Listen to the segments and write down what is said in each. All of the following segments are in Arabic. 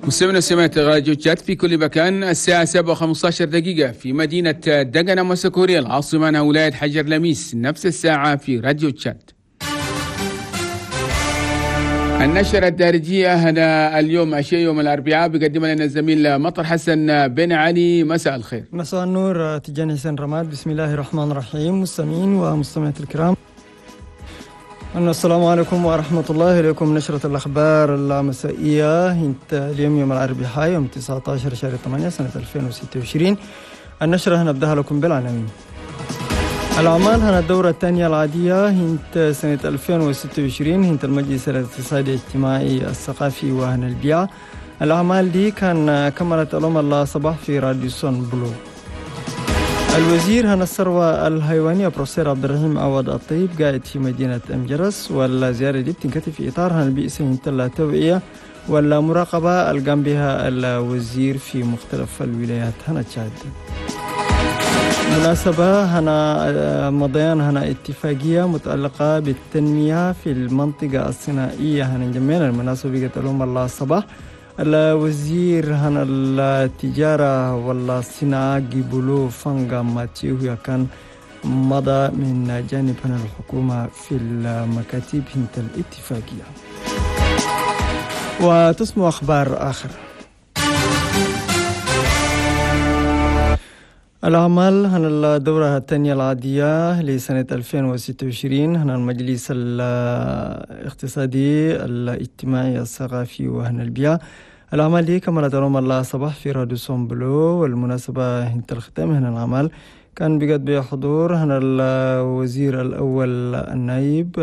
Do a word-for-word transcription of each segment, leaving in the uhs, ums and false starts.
مستمعينا سمعت راديو تشات في كل مكان. الساعة سبعة وخمسة عشر دقيقة في مدينة دقنا مسكورية العاصمة أنا ولاية حجر لميس. نفس الساعة في راديو تشات. النشرة الدارجية هنا اليوم عشية يوم الأربعاء بيقدم لنا الزميل مطر حسن بن علي. مساء الخير. مساء النور تجاني حسين رماد. بسم الله الرحمن الرحيم. مستمعين ومستمعات الكرام السلام عليكم ورحمة الله. إليكم نشرة الأخبار المسائية انت اليوم يوم الأربعاء يوم تسعة عشر شهر ثمانية سنة ألفين وستة وعشرين. النشرة هنبدأها لكم بالعناوين. الأعمال هنا الدورة الثانية العادية هنت سنة ألفين وستة وعشرين هنت المجلس الاقتصادي الاجتماعي الثقافي وهنا البيئة. الأعمال دي كان كملت اليوم الله صباح في راديسون بلو. الوزير هنا الثروة الحيوانية بروفيسور عبد الرحيم عوض الطيب قاعد في مدينة أمجرس، والزيارة دي بتنكتب في إطار هنا البئسة هنت التوعية والمراقبة اللي قام بها الوزير في مختلف الولايات هنا تشاد. مناسبة هنا مضيان هنا اتفاقية متعلقة بالتنمية في المنطقة الصناعية هنا جميعا. المناسبة قلت لهم الله الصباح الوزير هنا التجارة والصناعة جيبولو فانغا ماتيو كان مضى من جانب هنا الحكومة في المكاتب هنت الاتفاقية. وتسمع أخبار آخر. الأعمال هنا الدورة الثانية العادية لسنة ألفين وستة وعشرين هنا المجلس الاقتصادي الاجتماعي الثقافي وهنا البيئة. الأعمال دي كملت اليوم الله صباح في راديسون بلو، والمناسبة هنت الختام هنا الأعمال كان بقد بحضور هنا الوزير الأول النائب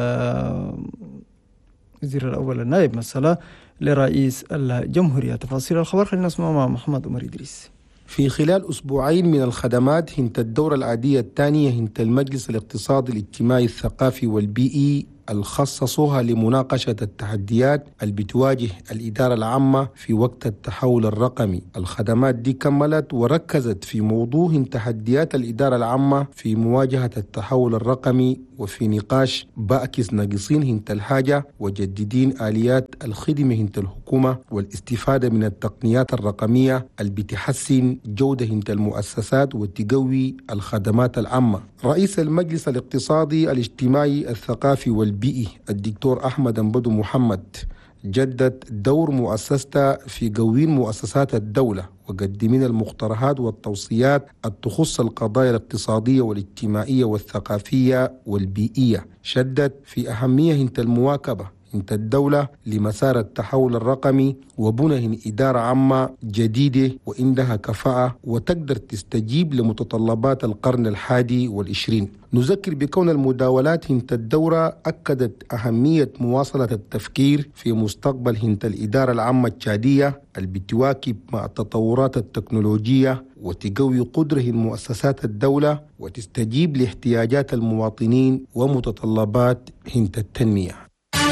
الوزير الأول النائب مثلا لرئيس الجمهورية. تفاصيل الخبر خلينا نسمع مع محمد عمر إدريس. في خلال أسبوعين من الخدمات هنت الدورة العادية الثانية هنت المجلس الاقتصادي الاجتماعي الثقافي والبيئي الخصصوها لمناقشة التحديات اللي بتواجه الإدارة العامة في وقت التحول الرقمي. الخدمات دي كملت وركزت في موضوع تحديات الإدارة العامة في مواجهة التحول الرقمي، وفي نقاش بأكس ناقصين هنت الحاجة وجددين آليات الخدمة هنت الحكومة والاستفادة من التقنيات الرقمية اللي بتحسن جودة هنت المؤسسات وتقوي الخدمات العامة. رئيس المجلس الاقتصادي الاجتماعي الثقافي والبيئي الدكتور أحمد أنبدو محمد جدد دور مؤسسته في قوين مؤسسات الدولة وقدمين المقترحات والتوصيات التخص القضايا الاقتصادية والاجتماعية والثقافية والبيئية. شدد في أهمية هنت المواكبة هنت الدولة لمسار التحول الرقمي وبنى إدارة عامة جديدة وعندها كفاءة وتقدر تستجيب لمتطلبات القرن الحادي والعشرين. نذكر بكون المداولات هنت الدورة أكدت أهمية مواصلة التفكير في مستقبل هنت الإدارة العامة التشادية اللي بتواكب مع التطورات التكنولوجية وتقوي قدره مؤسسات الدولة وتستجيب لاحتياجات المواطنين ومتطلبات هنت التنمية.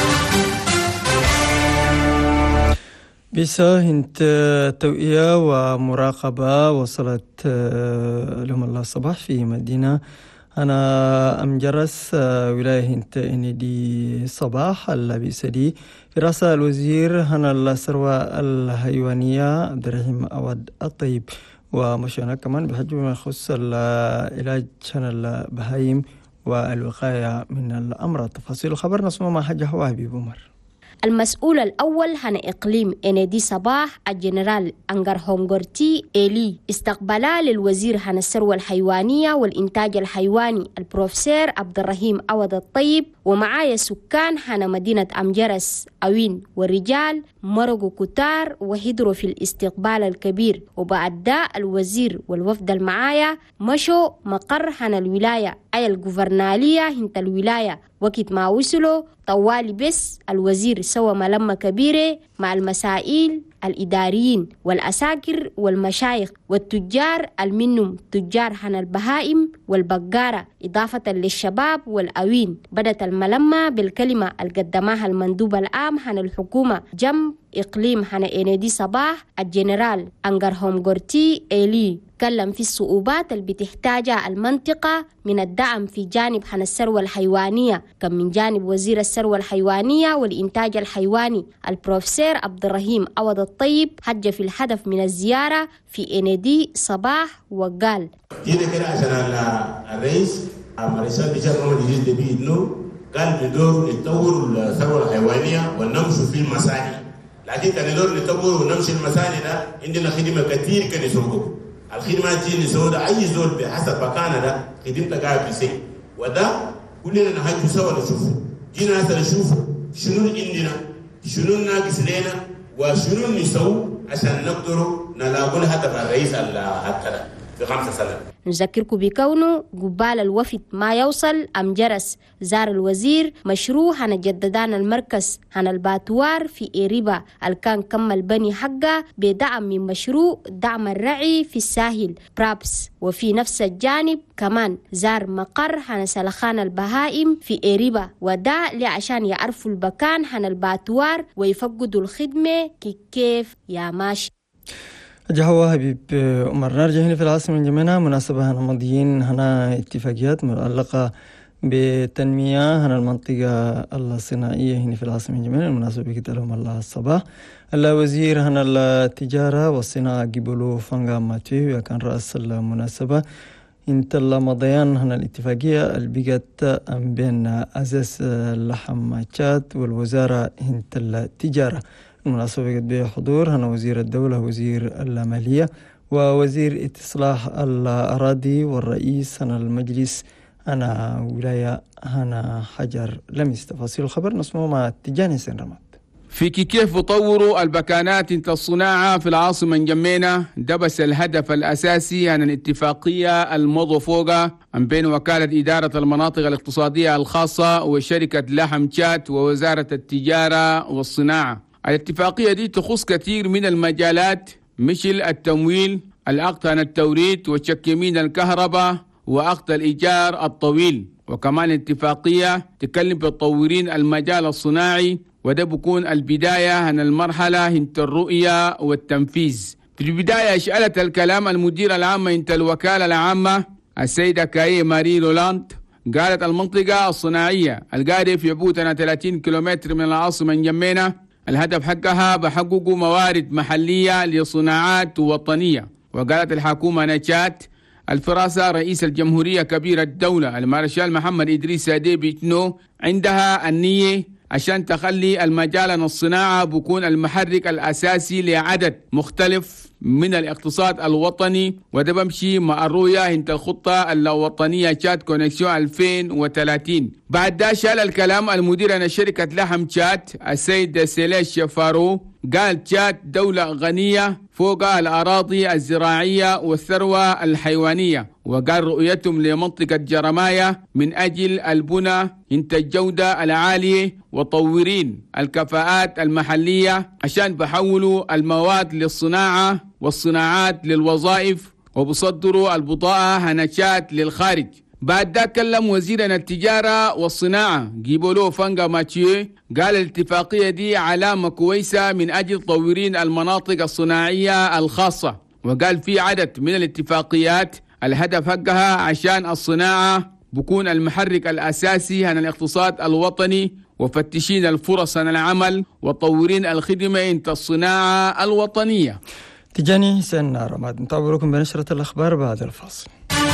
بيسا هنت توئية ومراقبة وصلت لهم الله الصباح في مدينة أنا أمجرس ولاية هنت إندي صباح اللبيسة دي في رأس الوزير هنا الثروة الحيوانية عبد الرحيم عوض الطيب، ومشينا كمان بحجم ما يخص العلاج هنا البهايم والوقاية من الأمراض. تفاصيل الخبر نسمع مع حاجة حوابي بومر. المسؤول الأول عن إقليم إندي صباح الجنرال أنغار هونغورتي إيلي استقبلا للوزير عن الثروة الحيوانية والإنتاج الحيواني البروفيسور عبد الرحيم عوض الطيب، ومعايا سكان عن مدينة أمجرس أوين والرجال مرقوا كتار وهدروا في الاستقبال الكبير. وبعد ده الوزير والوفد المعايا مشوا مقر عن الولاية أي الجوفرنالية هنت الولاية. وقت ما وصلوا طوالي بس الوزير سوى ملمة كبيرة مع المسائل الإداريين والأساكر والمشايخ والتجار المنهم تجار عن البهائم والبقارة إضافة للشباب والأوين. بدت الملمة بالكلمة القدماها المندوب العام عن الحكومة جنب إقليم عن إندي صباح الجنرال أنغار هونغورتي إيلي. تكلم في الصعوبات اللي بتحتاجها المنطقة من الدعم في جانب عن الثروة الحيوانية، كم من جانب وزير الثروة الحيوانية والإنتاج الحيواني البروفيسور عبد الرحيم عوض الطيب حج في الهدف من الزيارة في إنيدي صباح وقال كده كده عشان الرئيس مرسال بشار محمد إدريس دبي إنه قال بدور نطور الثروة الحيوانية ونمشي في المساني، لكن كان دور نطور ونمشي المساني ده عندنا خدمة كثير كان يسوقه. الخدمات دي نسوي أي زول بحسب مكانه ده خدمته قاعد في سي، وده كلنا نحاج سوا نشوفه. جينا هسه نشوف شنو عندنا، شنو ناقص لنا، وشنو نسوي عشان نقدر نلاقي هدف الرئيس هكذا في خمسة سنة. نذكركم بكونه قبال الوفد ما يوصل أم جرس زار الوزير مشروع هنجددان المركز هن الباتوار في إيريبا الكان كمل بني حقه بدعم من مشروع دعم الرعي في الساحل برابس. وفي نفس الجانب كمان زار مقر هن سلخان البهائم في إيريبا، وده لعشان يعرفوا البكان هن الباتوار ويفقدوا الخدمة كيف يا ماشي. جهوا حبيب عمر نرجع هنا في العاصمة الجمينة مناسبة هنا ماضيين هنا اتفاقيات متعلقة بتنمية هنا المنطقة الصناعية هنا في العاصمة الجمينة. المناسبة كده لهم الله الصباح الوزير هنا التجارة والصناعة قبلوا فانغا ماتوي وكان رأس المناسبة انت مضيان هنا الاتفاقية البيجت بين أساس اللحم تشاد والوزارة انت التجارة. المناسبة بحضور هنا وزير الدولة وزير المالية ووزير اتصلاح الأراضي والرئيس هنا المجلس هنا ولاية هنا حجر لميس. تفاصيل الخبر نسمعه مع تجاني سين رماد. في كيف طوروا البكانات انت الصناعة في العاصمة جمينة دبس الهدف الأساسي عن الاتفاقية المضو فوقها بين وكالة إدارة المناطق الاقتصادية الخاصة وشركة لحم تشاد ووزارة التجارة والصناعة. الاتفاقية دي تخص كثير من المجالات مثل التمويل، العقد عن التوريد وتشكيمين الكهرباء وعقد الإيجار الطويل. وكمان الاتفاقية تكلم بتطورين المجال الصناعي، وده بكون البداية عن المرحلة انت الرؤية والتنفيذ. في البداية اشألت الكلام المدير العام انت الوكالة العامة السيدة كاي ماري لولاند، قالت المنطقة الصناعية القاعدة في عبوتنا ثلاثين كيلومتر من العاصمة جمينة الهدف حقها بحقق موارد محلية لصناعات وطنية. وقالت الحكومة نشات الفراسة رئيس الجمهورية كبير الدولة المارشال محمد إدريس ديبي إنه عندها النية عشان تخلي المجال الصناعة بكون المحرك الأساسي لعدد مختلف من الاقتصاد الوطني، وده بمشي مع الرؤية انت الخطة الوطنية تشاد كونكسيون ألفين وثلاثين. بعد ده شال الكلام المدير عن شركة لحم تشاد السيد سيليش شفارو، قال تشاد دولة غنية فوق الأراضي الزراعية والثروة الحيوانية، وقال رؤيتهم لمنطقة جرماية من أجل البنى انت الجودة العالية وطورين الكفاءات المحلية عشان بحولوا المواد للصناعة والصناعات للوظائف وبصدروا البضاعة هنشات للخارج. بعد ده كلم وزيرنا التجارة والصناعة جيبولو فانغا ماتيو، قال الاتفاقية دي علامة كويسة من أجل تطورين المناطق الصناعية الخاصة، وقال في عدد من الاتفاقيات الهدف حقها عشان الصناعة بكون المحرك الأساسي عن الاقتصاد الوطني وفتشين الفرص عن العمل وطورين الخدمة انت الصناعة الوطنية. تجاني سن رماد نتابع لكم بنشرة الأخبار بعد الفاصل.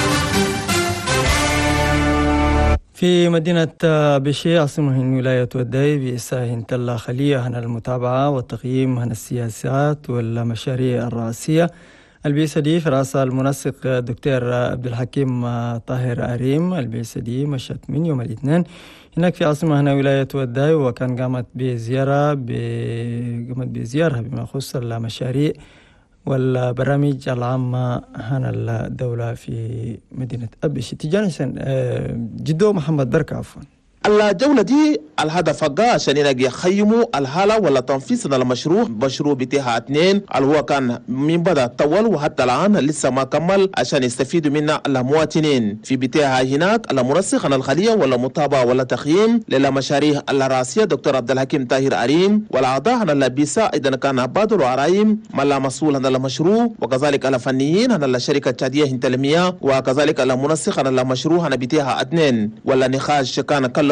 في مدينة بشي عاصمة ولاية وداي بإساهن تلا خلية عن المتابعة والتقييم عن السياسات والمشاريع الرئاسية البيسة دي في رأسها المنسق دكتور عبد الحكيم طاهر أريم. البيسة دي مشت من يوم الاثنين هناك في عاصمة هنا ولاية وداي، وكان قامت بزيارة قامت بزيارة بما يخص المشاريع والبرامج العامة هنا الدولة في مدينة أبشي. تجاني جدو محمد بركة عفوا. الجولة دي الهدف حقها عشان يخيموا الحالة ولا تنفيذ المشروع مشروع بتاعها اثنين اللي هو كان من بدأ طول وحتى الآن لسه ما كمل عشان يستفيدوا منه المواطنين. في بتاعها هناك المنسق عن الخلية ولا متابعة ولا تقييم للمشاريع الرئاسية دكتور عبد الحكيم طاهر أريم، والأعضاء عن اللبيسة إذا كان بادر وعرايم ملا مسؤول عن المشروع، وكذلك الفنيين عن الشركة التشادية هنتلمية، وكذلك المنسق عن المشروع عن بتاعها اثنين. ولا نقاش كان كله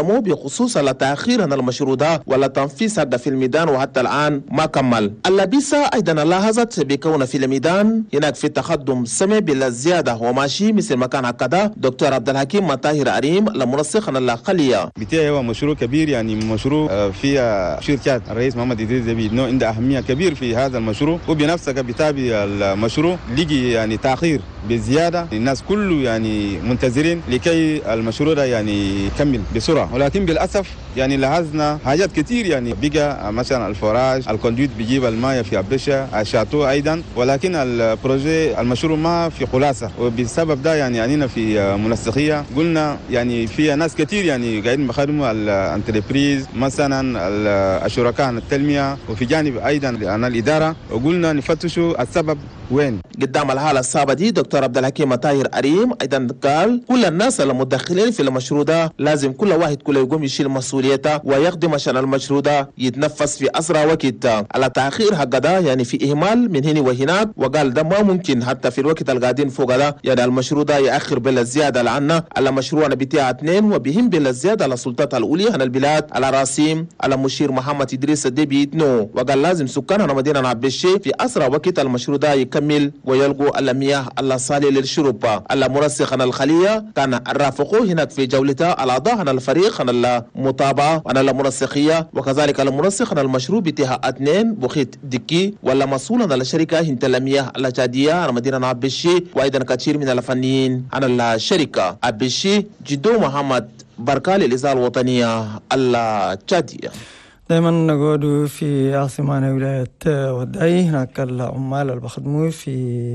تكلموا بخصوص التأخير عن المشروع ده ولا تنفيذ هذا في الميدان وحتى الآن ما كمل. اللبيسة أيضا لاحظت بكون في الميدان هناك في تقدم سمع بالزيادة وماشي مثل ما كان هكذا. دكتور عبد الحكيم مطاهر عريم المنسق عن الخلية بتاعي هو مشروع كبير، يعني مشروع فيها شركات الرئيس محمد إدريس ديبي إتنو عنده أهمية كبير في هذا المشروع، وبنفسك بتابع المشروع لقي يعني تأخير بزيادة. الناس كله يعني منتظرين لكي المشروع ده يعني يكمل بسرعة، ولكن بالأسف يعني لاحظنا حاجات كتير. يعني بقى مثلا الفوراج الكوندويت بيجيب الماء في أبشة الشاتو أيضا، ولكن البروجي المشروع ما في خلاصة، وبسبب ده يعني أننا في منسقية قلنا يعني في ناس كتير يعني قاعدين بخدموا الانتربريز مثلا الشركاء عن التنمية، وفي جانب أيضا عن الإدارة، وقلنا نفتشوا السبب وين. قدام الحالة الصعبة دي دكتور عبد الحكيم مطاهر عريم أيضا قال كل الناس المدخلين في المشروع ده لازم كل واحد كله يقوم يشيل مسؤوليته ويخدم عشان المشروع ده يتنفس في أسرع وقت. على تأخير حق ده يعني في إهمال من هنا وهناك، وقال ده ما ممكن حتى في الوقت القاعدين فوق ده يعني المشروع ده يأخر بالزيادة لعنا على مشروعنا بتاع اثنين، وبهم بالزيادة على السلطات الأولية عن البلاد على راسيم على مشير محمد إدريس ديبي إتنو، وقال لازم سكاننا مدينة عبشي في أسرع وقت المشروع ده يكمل ويلقوا المياه الصالحة للشرب. المرسخ عن الخلية كان الرافقه هناك في جولته الأعضاء عن الفريق عن المتابعة عن المنسقية، وكذلك المرسخ عن المشروع بتاع اثنين بخيت دكي ولا مسؤول عن الشركة هنت المياه الجادية عن مدينة عبشي، وأيضا كثير من الفنيين عن الشركة عبشي. جدو محمد بركال الإذاعة الوطنية الجادية. دائما نقول في عاصمة ولاية وداي هناك العمال اللي بخدموا في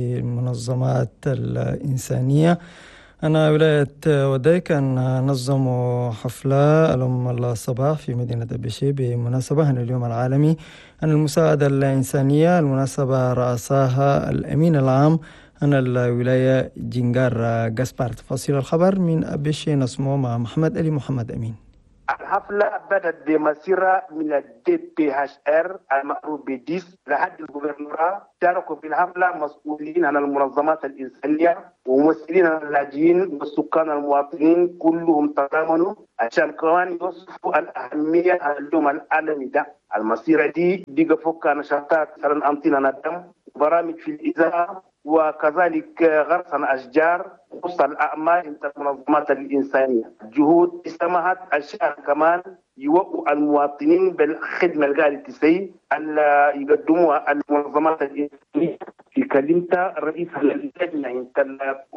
المنظمات الإنسانية. أنا ولاية وداي كان نظموا حفلة الأم الصباح في مدينة أبيشي بمناسبة اليوم العالمي عن المساعدة الإنسانية. المناسبة رأسها الأمين العام عن الولاية جنجار جاسبار. تفاصيل الخبر من أبيشي نسمو مع محمد علي محمد أمين. الحفلة بدأت بمسيرة من الدي بي اتش ار المعروف بديس لحد الجوفرنورا. شاركوا في الحفلة مسؤولين عن المنظمات الإنسانية وممثلين عن اللاجئين والسكان المواطنين، كلهم تضامنوا عشان كمان يوصفوا الأهمية على اليوم العالمي ده. المسيرة دي بقى فوق نشاطات مثلا أنطينا ندم، برامج في الإذاعة، وكذلك غرس أشجار وسط الأعمال انت المنظمات الإنسانية. جهود استمعت أشياء كمان يوقوا المواطنين بالخدمة القاعدة تسي اللي يقدموها المنظمات الإنسانية. في كلمة رئيس اللجنة انت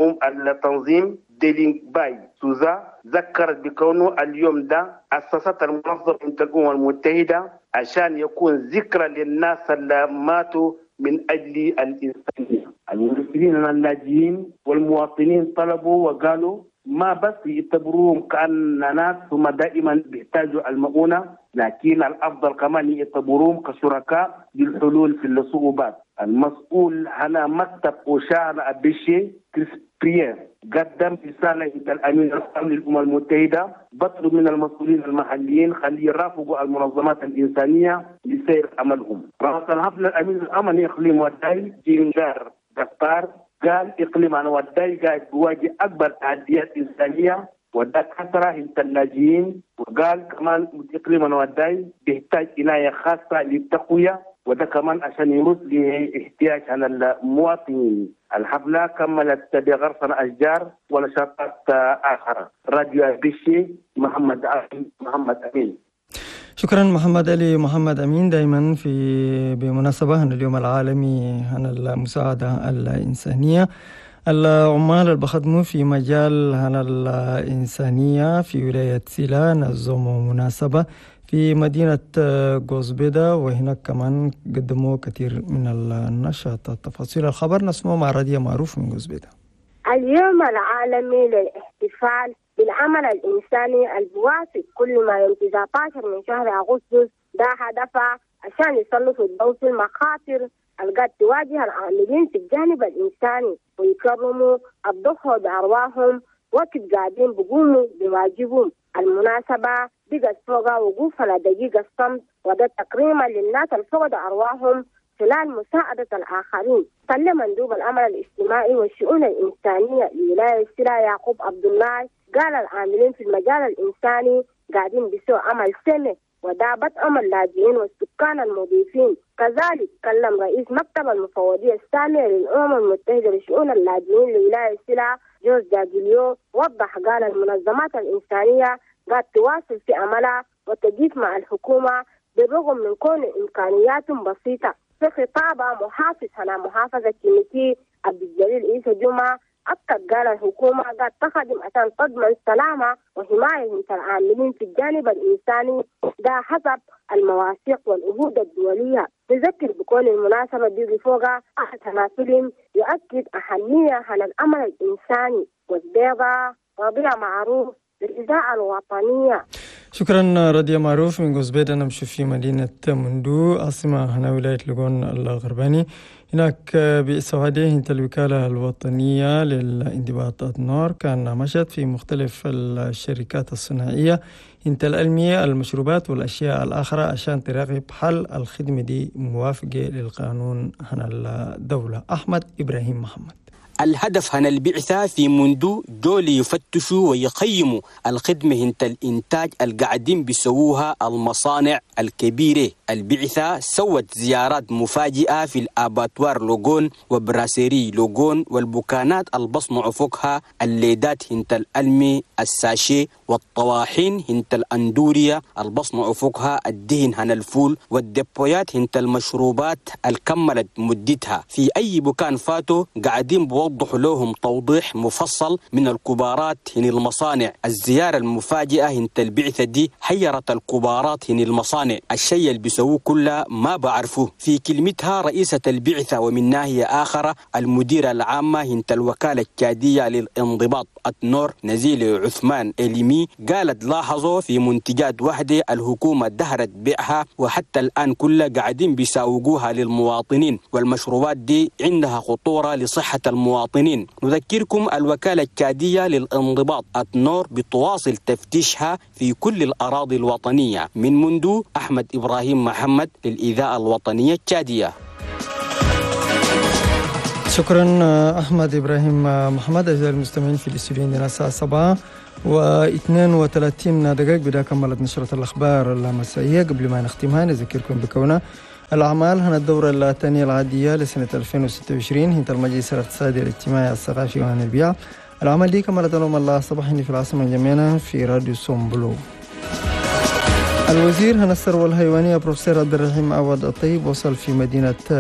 التنظيم ديلينج باي سوزا ذكرت بكونه اليوم ده أسست المنظمة انت الأمم المتحدة عشان يكون ذكرى للناس اللي ماتوا من أجل الإنسانية. الممثلين اللاجئين والمواطنين طلبوا وقالوا ما بس يعتبروهم كأن ناس هم دائما بيحتاجوا المؤونة، لكن الأفضل كمان يعتبروهم كشركاء للحلول في الصعوبات. المسؤول على مكتب أوشا أبيشي كريس بريير قدم رسالة إلى الأمين العام للأمم المتحدة بطلب من المسؤولين المحليين خلي يرافقوا المنظمات الإنسانية لسير عملهم. رأس الحفل الأمين العام إقليم وداي جينجار جاسبار قال إقليم عن وداي قاعد بواجه أكبر تحديات إنسانية وده كثرة انت اللاجئين، وقال كمان إقليم عن وداي بيحتاج عناية خاصة للتقوية، وده كمان عشان يرد لاحتياج على المواطنين. الحفلة كملت بغرس أشجار ونشاطات آخرى. راديو أبيشي محمد علي محمد أمين. شكرا محمد علي محمد أمين. دائما في بمناسبة اليوم العالمي عن المساعدة الإنسانية، العمال اللي بخدموا في مجال الإنسانية في ولاية سيلا نظموا مناسبة في مدينة غوزبيدا، وهناك كمان قدموا كثير من النشاطات. تفاصيل الخبر نسمعه مع راديو معروف من غوزبيدا. اليوم العالمي للاحتفال بالعمل الإنساني البواسط كل ما يوم تسعة عشر من شهر أغسطس، ده هدفها عشان يسلطوا الضوء في المخاطر القد تواجه العاملين في الجانب الإنساني ويكرموا الضحى بأرواحهم وقت قاعدين بيقوموا بواجبهم. المناسبة بقت فوق وقوف على دقيقة الصمت، وده تكريما للناس الفقد أرواحهم خلال مساعدة الآخرين. قال مندوب العمل الاجتماعي والشؤون الإنسانية لولاية سيلا يعقوب عبد الله قال العاملين في المجال الإنساني قاعدين بيسووا عمل سنة ودابت أمر اللاجئين والسكان المضيفين. كذلك كلم رئيس مكتب المفوضية السامية للأمم المتحدة لشؤون اللاجئين لولاية سلا جوز جاجيليو، وضح قال المنظمات الإنسانية قد تواصل في عملها وتجيب مع الحكومة بالرغم من كون إمكانياتهم بسيطة. في خطابه محافظ على محافظة كيميتي عبد الجليل عيسى جمعة أكد قال الحكومة قد تخدم عشان تضمن سلامة وحماية العاملين في الجانب الإنساني ده حسب المواثيق والعهود الدولية. نذكر بكون المناسبة دي فوقها أحد تناسلهم يؤكد أهمية على الأمر الإنساني والبيضة ربيع معروف للإذاعة الوطنية. شكرا رضية معروف من قزبيد. أنا مشي في مدينة مندو عاصمة هنا ولاية لقون الغرباني. هناك بإسوادية انت الوكالة الوطنية للانضباط النور كان مشت في مختلف الشركات الصناعية انت الألمية المشروبات والأشياء الآخرة عشان تراقب حل الخدمة دي موافقة للقانون هنا الدولة. أحمد إبراهيم محمد. الهدف هنا البعثة في مندو دول يفتشوا ويقيموا الخدمة هنت الإنتاج القاعدين بيسووها المصانع الكبيرة. البعثة سوت زيارات مفاجئة في الأباتوار لوغون وبراسيري لوغون والبكانات البصنع فوقها الليدات هنت الألمي الساشي والطواحين هنت الأندوريا البصنع فوقها الدهن هنا الفول والدبويات هنت المشروبات الكملت مدتها. في أي بكان فاتوا قاعدين بوضحوا لهم توضيح مفصل من الكبارات هن المصانع. الزيارة المفاجئة هنت البعثة دي حيرت الكبارات هن المصانع، الشيء اللي بيسووه كله ما بعرفوه. في كلمتها رئيسة البعثة ومن ناحية آخرة المديرة العامة هنت الوكالة التشادية للانضباط النور نزيل عثمان إليمي قالت لاحظوا في منتجات وحدة الحكومة دهرت بيعها وحتى الآن كلها قاعدين بيساوقوها للمواطنين، والمشروبات دي عندها خطورة لصحة المواطنين. نذكركم الوكالة التشادية للانضباط النور بتواصل تفتيشها في كل الأراضي الوطنية. من مندو أحمد إبراهيم محمد للإذاعة الوطنية التشادية. شكرا أحمد إبراهيم محمد. أعزائي المستمعين في الاستوديو عندنا الساعة سبعة واثنين وثلاثين دقائق بدأ كملت نشرة الأخبار المسائية. قبل ما نختمها نذكركم بكونها الأعمال هنا الدورة الثانية العادية لسنة ألفين وستة وعشرين هنت المجلس الاقتصادي الاجتماعي الثقافي وعن البيع. العمل دي كملت يوم الله صباحا في العاصمة الجميلة في راديو سومبلو. الوزير هنا الثروة الحيوانية بروفيسور عبد الرحيم عوض الطيب وصل في مدينة